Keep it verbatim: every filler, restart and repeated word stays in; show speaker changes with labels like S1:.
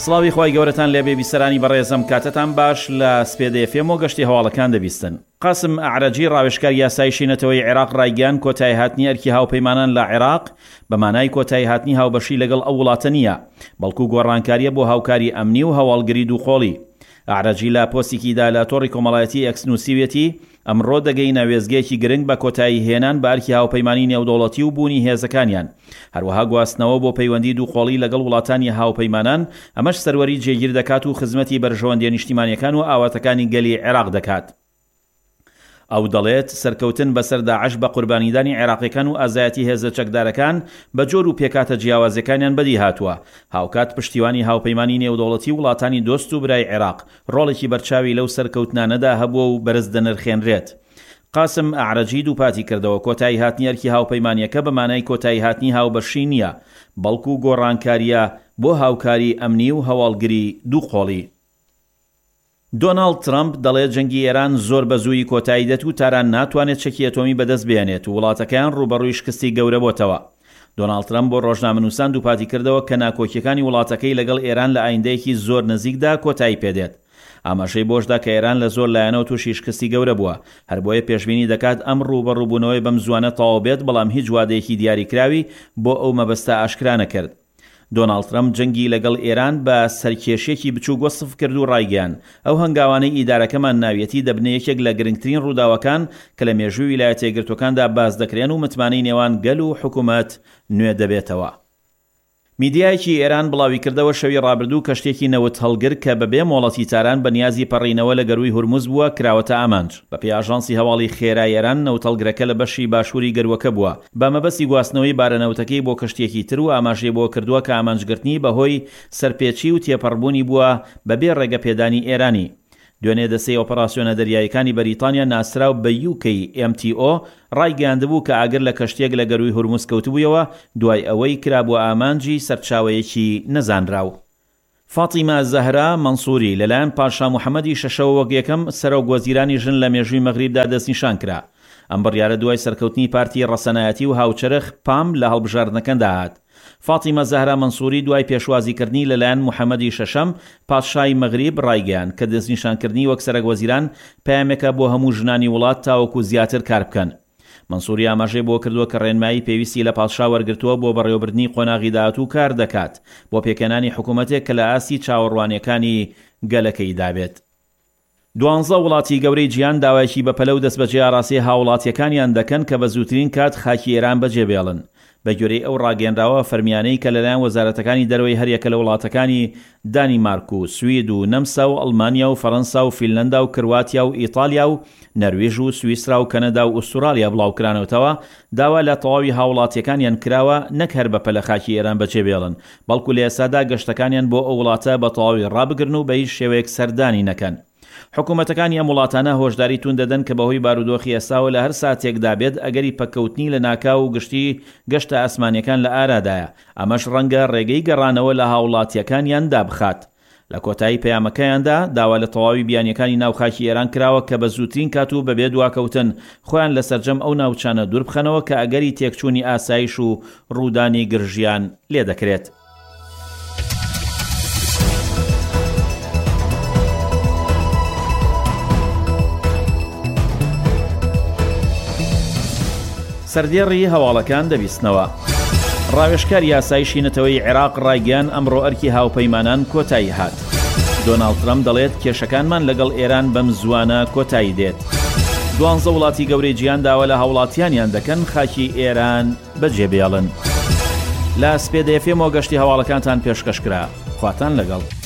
S1: سڵاوی خۆی گەورەتان لێبێ بیسەرانی بەڕێزم، کاتتان باش لە سپێدە ئێف ئێم و گەشتی هەواڵەکان دەبیستن. قاسم ئەعرەجی ڕاوێژکار یاسای شینەتەوەی عێراق ڕایگەیاند کۆتایی هاتنی ئەرکی هاوپەیمانان لە عێراق بە مانای کۆتایی هاتنی هاوبەشی لەگەڵ ئەو وڵاتە نییە، بەڵکو گۆڕانکاریە بۆ هاوکاری ئەمنی و هەواڵگری دووقۆڵی. ئەعرەجی لە پۆستێکیدا لە تۆڕی کۆمەڵایەتی ئەکس نووسیوێتی ئەمڕۆ دەگەینە وێزگەیەکی گرنگ بە کۆتایی هێنان بە ئەرکی هاوپەیمانی نێودەوڵەتی و بوونی هێزەکانیان، هەروەها گواستنەوە بۆ پەیوەندی دووقۆڵی لەگەڵ وڵاتانی هاوپەیمانان. ئەمەش سەروەری جێگیر دەکات و خزمەتی بەرژەوەندیە نیشتیمانیەکان و ئاواتەکانی گەلی عێراق دەکات. ئەو دەڵێت سەرکەوتن بەسەر داعش بە قوربانیدانی عێراقیەکان و ئازایەتی هێزە چەکدارەکان بە جۆر و پێکاتە جیاوازەکانیان بەدی هاتووە. هاوکات پشتیوانی هاوپەیمانی نێودەوڵەتی وڵاتانی دۆست و برای عێراق ڕۆڵێکی بەرچاوی لەو سەرکەوتنانەدا هەبووە و بەرز دەنرخێنرێت. قاسم ئەعرەجی دووپاتی کردەوە کۆتایی هاتنی ئەرکی هاوپەیمانیەکە بە مانای کۆتایی هاتنی هاوبەشی نییە، بەڵکو گۆڕانکاریە بۆ هاوکاری ئەمنی و هەواڵگری دووقۆڵی. دۆناڵد ترامپ دەڵێت جەنگی ئێران زۆر بەزووی کۆتایی دێت و تاران ناتوانێت چەکی ئەتۆمی بەدەست بێنێت و وڵاتەکەیان ڕوبەڕووی شکستی گەورە بۆتەوە. دۆناڵد ترامپ بۆ ڕۆژنامەنووسان دووپاتی کردەوە کە ناکۆکیەکانی وڵاتەکەی لەگەڵ ئێران لە ئایندەیەکی زۆر نزیکدا کۆتایی پێدێت. ئاماژەی بۆشدا کە ئێران لە زۆر لایەنەوە تووشی شکستی گەورە بووە، هەر بۆیە پێشبینی دەکات ئەم ڕوبەڕووبوونەوەی بەم زوانە تەواو بێت، بەڵام هیچ وادەیەکی دیاریکراوی بۆ ئەو مەبەستە ئاشکرا نەکرد. دۆناڵد ترامپ جەنگی لەگەڵ ئێران بە سەرکێشێکی بچووک وەسف کرد و ڕایگەیان ئەو هەنگاوانەی ئیدارەکەمان ناویەتی دەبنە یەکێک لە گرنگترین ڕووداوەکان کە لە مێژووی ویلایەتە یەکگرتووەکاندا باز دەکرێن و متمانەی نێوان گەل و حکوومەت نوێ دەبێتەوە. میدیایەکی ئێران بڵاوی کردەوە شەوی ڕابردوو کەشتێکی نەوت هەڵگر کە بەبێ مۆڵەتی تاران بە نیازی پەڕینەوە لە گەروی هورموز بووە کراوەتە ئامانج. بە پێی ئاژانسی هەواڵی خێرای ئێران نەوتەڵگرەکە لە بەشی باشووری گەروەکە بووە بە مەبەستی گواستنەوەی بارەنەوتەکەی بۆ کەشتێکی تر و ئاماژەی بۆ کردووە کە ئامانجگرتنی بەهۆی سەرپێچی و تێپەڕبوونی بووە بەبێ ڕێگەپێدانی ئێرانی. دوێنێ دەسەی ئۆپەراسیۆنە دەریایەکانی بەریتانیا ناسراو بە یو کێی ئێم تی ئۆ ڕایگەیاندبوو کە ئاگر لە کەشتێک لە گەروی هورموز کەوتبوویەوە دوای ئەوەی کرابووە ئامانجی سەرچاوەیەکی نەزانراو. فاتیمە زەهرا مەنسووری لەلایەن پاشا موحەممەدی شەشەوە وەک یەکەم سەرۆکوەزیرانی ژن لە مێژووی مەغریبدا دەستنیشان کرا. ئەم بڕیارە دوای سەرکەوتنی پارتی ڕەسەنایەتی و هاوچەرخ پام لە هەڵبژاردنەکەندا هات. فاتیمە زەهرا مەنسووری دوای پێشوازیکردنی لەلایەن موحەممەدی شەشەم پادشای مەغریب ڕایگەیاند کە دەستنیشانکردنی وەک سەرۆکوەزیران پەیامێکە بۆ هەموو ژنانی وڵات تاوەکو زیاتر کار بکەن. مەنسووری ئاماژەی بۆ کردووە کە ڕێنمایی پێویستی لە پادشا وەرگرتووە بۆ بەڕێوەبردنی قۆناغی داهاتوو کار دەکات بۆ پێکەنانی حکوومەتێک کە لە ئاستی چاوەڕوانیەکانی گەلەکەی دابێت. دوانزە وڵاتی گەورەی جیهان داوایکی بەپەلە و دەستبەجێ ئاراسی هاوڵاتیەکانیان دەکەن کە بە زووترین کات خاکی ئێران بەجێبێڵن. بە گوێرەی ئەو ڕاگەیەنراوە فەرمیانەی کە لەلایەن وەزارەتەکانی دەرەوەی هەریەکە لە وڵاتەکانی دانیمارک و سوید و نەمسا و ئەڵمانیا و فەڕەنسا و فینلەندا و کرواتیا و ئیتالیا و نەروێژ و سویسرا و کەنەدا و ئوسترالیا بڵاوکرانەوەتەوە داوا لە تەواوی هاوڵاتیەکانیان کراوە نەک هەر بەپەلە خاکی ئێران بەجێبێڵن، بەڵکو لە ئێستادا گەشتەکانیان بۆ ئەو وڵاتە بە تەواوی ڕابگرن و بە هیچ شێوەیەک سەردانی نەکەن. حکوومەتەکانی ئەم وڵاتانە هۆشداری تون دەدەن کە بەهۆی بارودۆخی ئێستاوە لە هەر ساتێکدا بێت ئەگەری پەکەوتنی لە ناکاو و گشتی گەشتە ئاسمانیەکان لە ئارادایە، ئەمەش ڕەنگە ڕێگەی گەڕانەوە لە هاوڵاتیەکانیان دابخات. لە کۆتایی پەیامەکەیاندا داوا لە تەواوی بیانیەکانی ناوخاکی ئێران کراوە کە بە زووترین کات و بەبێ دواکەوتن خۆیان لە سەرجەم ئەو ناوچانە دوور بخەنەوە کە ئەگەری تێکچوونی ئاسایش و ڕوودانی گرژیان لێ دەکرێت. سەردێڕی هەواڵەکان دەبیستنەوە. ڕاوێژکار یاسای شینەتەوەی عێراق ڕایگەیاند ئەمڕۆ ئەرکی هاوپەیمانان کۆتایی هات. دۆناڵد ترامپ دەڵێت کێشەکانمان لەگەڵ ئێران بەم زوانە کۆتایی دێت. دوانزە وڵاتی گەورەی جیهان داوا لە هاوڵاتیانیان دەکەن خاکی ئێران بەجێبێڵن. لە سپێدە ئێف ئێم و گەشتی هەواڵەکانتان پێشکەشکرا. خواتان لەگەڵ.